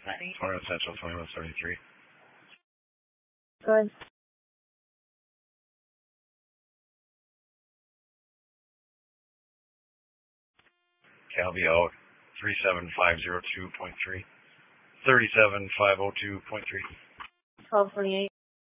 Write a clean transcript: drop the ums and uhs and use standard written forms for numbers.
21 Central, 2173. Go ahead. Calvi out 37502.3. 37502.3. 1228.